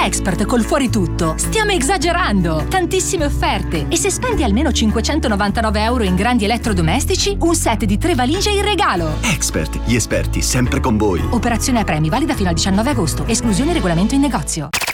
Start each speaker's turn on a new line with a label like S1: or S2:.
S1: Expert col fuori tutto. Stiamo esagerando! Tantissime offerte! E se spendi almeno 599 euro in grandi elettrodomestici, un set di 3 valigie in regalo!
S2: Expert, gli esperti sempre con voi.
S1: Operazione a premi valida fino al 19 agosto. Esclusioni regolamento in negozio.